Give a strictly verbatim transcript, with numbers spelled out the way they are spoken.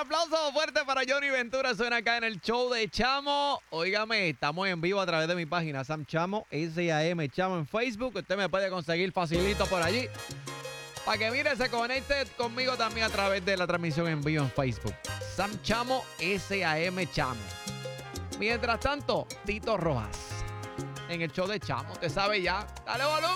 aplauso fuerte para Johnny Ventura. Suena acá en el show de Chamo. Óigame, estamos en vivo a través de mi página Sam Chamo, S A M Chamo en Facebook. Usted me puede conseguir facilito por allí. Para que mire, se conecte conmigo también a través de la transmisión en vivo en Facebook. Sam Chamo, S A M Chamo. Mientras tanto, Tito Rojas en el show de Chamo. Usted sabe ya. Dale volumen.